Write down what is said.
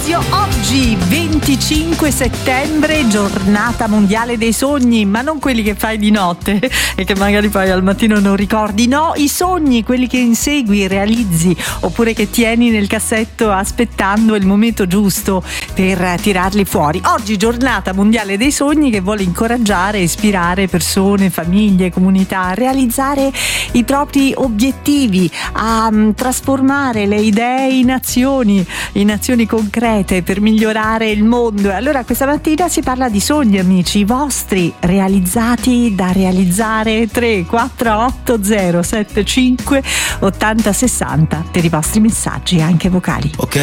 spazio. Oggi 25 settembre, giornata mondiale dei sogni, ma non quelli che fai di notte e che magari poi al mattino non ricordi, no, i sogni, quelli che insegui, realizzi oppure che tieni nel cassetto aspettando il momento giusto per tirarli fuori. Oggi giornata mondiale dei sogni che vuole incoraggiare e ispirare persone, famiglie, comunità a realizzare i propri obiettivi, a trasformare le idee in azioni concrete per migliorare il mondo. E allora questa mattina si parla di sogni, amici, i vostri realizzati da realizzare. 348 075 80 60 per i vostri messaggi anche vocali. Ok.